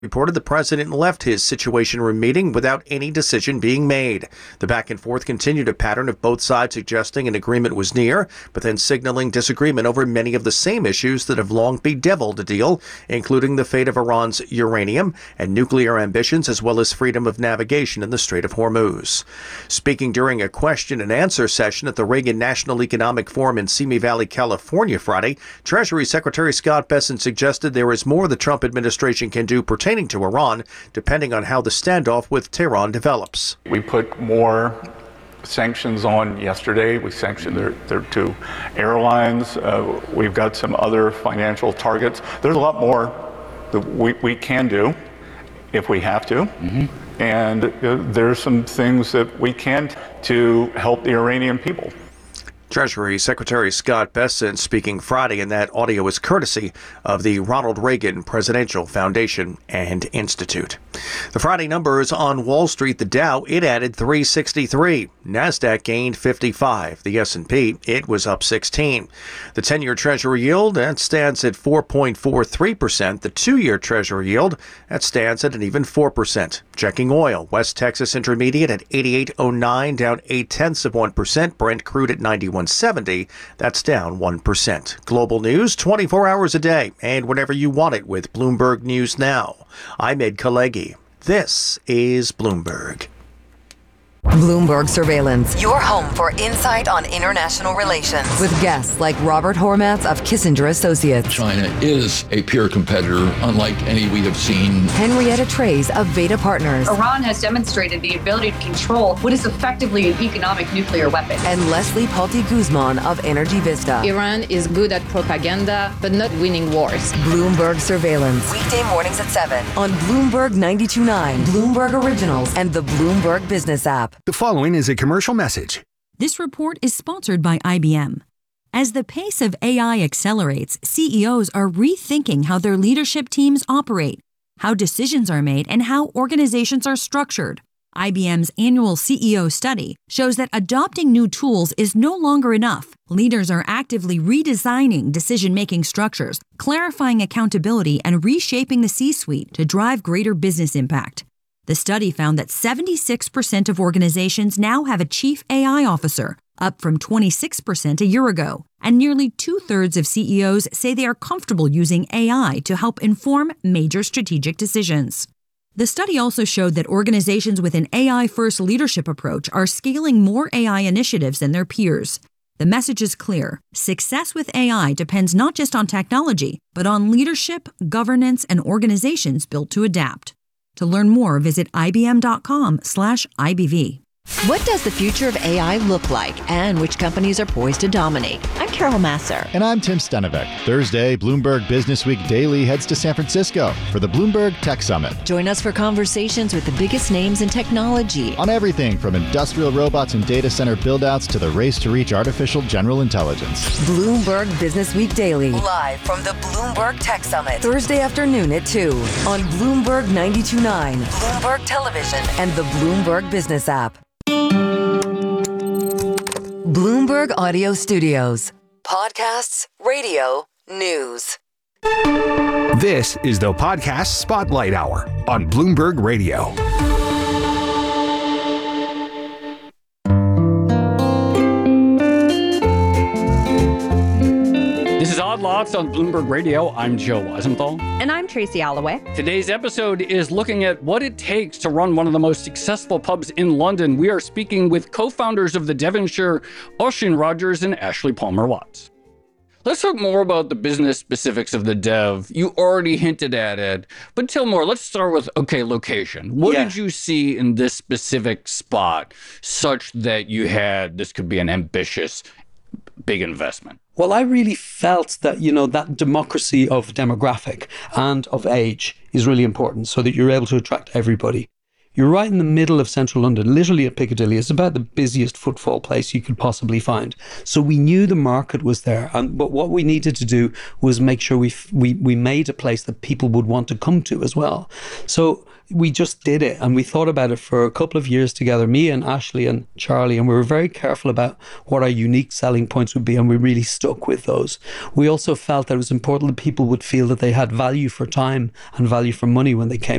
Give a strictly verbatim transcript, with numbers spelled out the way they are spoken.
reported the president left his Situation Room meeting without any decision being made. The back and forth continued a pattern of both sides suggesting an agreement was near, but then signaling disagreement over many of the same issues that have long bedeviled the deal, including the fate of Iran's uranium and nuclear ambitions, as well as freedom of navigation in the Strait of Hormuz. Speaking during a question and answer session at the Reagan National Economic Forum in Simi Valley, California Friday, Treasury Secretary Scott Bessent suggested there is more the Trump administration can do pertaining to Iran, depending on how the standoff with Tehran develops. We put more sanctions on yesterday. We sanctioned their, their two airlines. Uh, we've got some other financial targets. There's a lot more that we, we can do if we have to. Mm-hmm. And uh, there's some things that we can to help the Iranian people. Treasury Secretary Scott Bessent speaking Friday, and that audio is courtesy of the Ronald Reagan Presidential Foundation and Institute. The Friday numbers on Wall Street: the Dow, it added three sixty-three. NASDAQ gained fifty-five. The S and P, it was up sixteen. The ten-year Treasury yield, that stands at four point four three percent. The two-year Treasury yield, that stands at an even four percent. Checking oil, West Texas Intermediate at eighty-eight oh nine, down eight tenths of one percent. Brent crude at ninety-one seventy, that's down one percent. Global news twenty-four hours a day and whenever you want it with Bloomberg News Now. I'm Ed Kalegi. This is Bloomberg. Bloomberg Surveillance, your home for insight on international relations. With guests like Robert Hormats of Kissinger Associates. China is a peer competitor, unlike any we have seen. Henrietta Trays of Veda Partners. Iran has demonstrated the ability to control what is effectively an economic nuclear weapon. And Leslie Palti Guzman of Energy Vista. Iran is good at propaganda, but not winning wars. Bloomberg Surveillance. Weekday mornings at seven. On Bloomberg ninety-two point nine, Bloomberg Originals, and the Bloomberg Business app. The following is a commercial message. This report is sponsored by I B M. As the pace of A I accelerates, C E Os are rethinking how their leadership teams operate, how decisions are made, and how organizations are structured. I B M's annual C E O study shows that adopting new tools is no longer enough. Leaders are actively redesigning decision-making structures, clarifying accountability, and reshaping the C-suite to drive greater business impact. The study found that seventy-six percent of organizations now have a chief A I officer, up from twenty-six percent a year ago, and nearly two-thirds of C E Os say they are comfortable using A I to help inform major strategic decisions. The study also showed that organizations with an A I-first leadership approach are scaling more A I initiatives than their peers. The message is clear. Success with A I depends not just on technology, but on leadership, governance, and organizations built to adapt. To learn more, visit ibm.com slash IBV. What does the future of A I look like, and which companies are poised to dominate? I'm Carol Masser. And I'm Tim Stenevec. Thursday, Bloomberg Business Week Daily heads to San Francisco for the Bloomberg Tech Summit. Join us for conversations with the biggest names in technology. On everything from industrial robots and data center buildouts to the race to reach artificial general intelligence. Bloomberg Business Week Daily. Live from the Bloomberg Tech Summit. Thursday afternoon at two on Bloomberg ninety-two point nine. Bloomberg Television. And the Bloomberg Business app. Bloomberg Audio Studios. Podcasts, radio, news. This is the Podcast Spotlight Hour on Bloomberg Radio. This is Odd Lots on Bloomberg Radio. I'm Joe Weisenthal. And I'm Tracy Alloway. Today's episode is looking at what it takes to run one of the most successful pubs in London. We are speaking with co-founders of the Devonshire, Oisin Rogers and Ashley Palmer-Watts. Let's talk more about the business specifics of the Dev. You already hinted at it, but tell more. Let's start with, okay, location. What yeah. did you see in this specific spot such that you had, this could be an ambitious, big investment? Well, I really felt that, you know, that democracy of demographic and of age is really important so that you're able to attract everybody. You're right in the middle of central London, literally at Piccadilly. It's about the busiest footfall place you could possibly find. So we knew the market was there. And, but what we needed to do was make sure we, we, we made a place that people would want to come to as well. So we just did it, and we thought about it for a couple of years together, me and Ashley and Charlie, and we were very careful about what our unique selling points would be, and we really stuck with those. We also felt that it was important that people would feel that they had value for time and value for money when they came